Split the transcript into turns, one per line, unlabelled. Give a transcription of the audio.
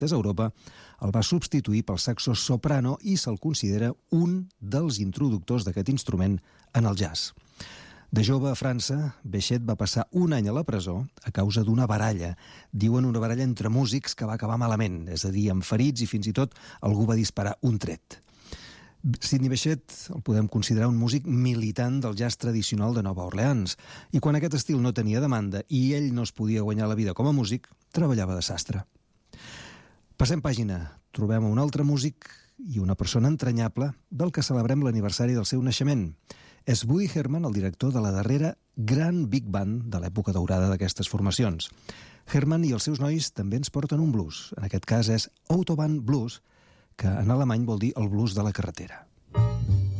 a Europa, el va substituir pel saxo soprano i se'l considera un dels introductors d'aquest instrument en el jazz. De jove a França, Bechet va passar un any a la presó a causa d'una baralla. Diuen una baralla entre músics que va acabar malament, és a dir, amb ferits i fins i tot algú va disparar un tret. Sidney Bechet el podem considerar un músic militant del jazz tradicional de Nova Orleans, i quan aquest estil no tenia demanda i ell no es podia guanyar la vida com a músic, treballava de sastre. Passem pàgina. Trobem un altre músic i una persona entranyable del que celebrem l'aniversari del seu naixement. És Woody Herman, el director de la darrera gran big band de l'època daurada d'aquestes formacions. Herman i els seus nois també ens porten un blues. En aquest cas és Autobahn Blues, que en alemany vol dir el blues de la carretera.